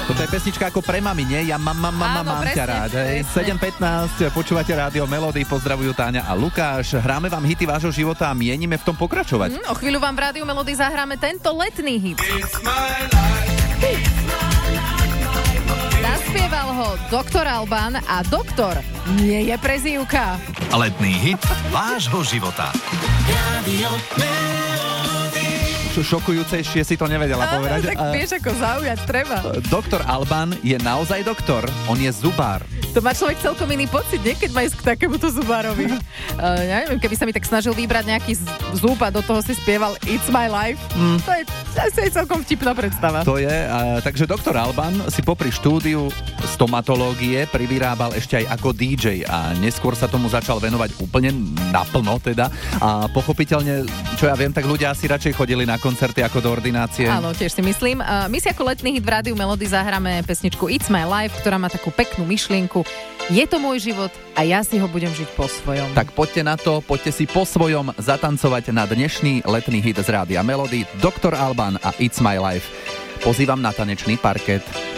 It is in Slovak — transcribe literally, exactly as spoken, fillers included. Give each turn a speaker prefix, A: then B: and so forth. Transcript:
A: Toto je pesnička ako pre mami, nie? Ja mám, mám, mám,
B: Áno,
A: mám
B: presne,
A: ťa rád. Hej.
B: presne.
A: sedem pätnásť, počúvate Rádio Melody, pozdravujú Táňa a Lukáš. Hráme vám hity vášho života a mienime v tom pokračovať.
B: Mm, o chvíľu vám v Rádiu Melody zahráme tento letný hit. Naspieval ho doktor Alban a doktor nie je prezývka.
C: Letný hit vášho života. Rádio
A: Čo šokujúcejšie si to nevedela
B: Áno,
A: povedať.
B: tak vieš, ako zaujať treba.
A: Doktor Alban je naozaj doktor, on je zubár.
B: To má človek celkom iný pocit, nie? Keď má ísť k takémuto zubárovi. uh, ja neviem, keby sa mi tak snažil vybrať nejaký z- zub a do toho si spieval It's my life, mm. to je asi celkom vtipná predstava.
A: To je, a, takže doktor Alban si popri štúdiu stomatológie privyrábal ešte aj ako dý džej a neskôr sa tomu začal venovať úplne naplno teda a pochopiteľne, čo ja viem, tak ľudia asi radšej chodili na koncerty ako do ordinácie.
B: Áno, tiež si myslím. Uh, my si ako letný hit v Rádiu Melody zahráme pesničku It's my life, ktorá má takú peknú myšlienku. Je to môj život a ja si ho budem žiť po svojom.
A: Tak poďte na to, poďte si po svojom zatancovať na dnešný letný hit z Rádia Melody doktor Alban a It's my life. Pozývam na tanečný parket.